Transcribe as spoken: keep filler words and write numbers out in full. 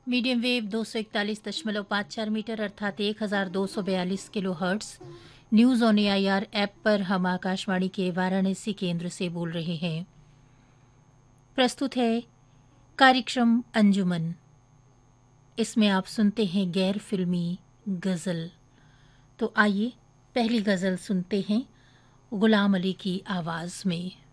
Medium wave दो सौ इकतालीस दशमलव पाँच चार मीटर अर्थात एक हज़ार दो सौ बयालीस kilo hertz. News on AIR app पर हम आकाशवाणी के वाराणसी केंद्र से बोल रहे हैं। प्रस्तुत है कार्यक्रम अंजुमन। इसमें आप सुनते हैं गैर फिल्मी गज़ल। तो आइए पहली गज़ल सुनते हैं गुलाम अली की आवाज़ में।